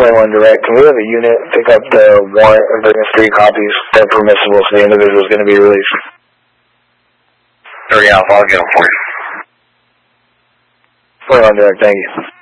21 Direct, can we have a unit pick up the warrant and bring us 3 copies that are permissible so the individual is going to be released? 30 Alpha, I'll get them for you. 21 Direct, thank you.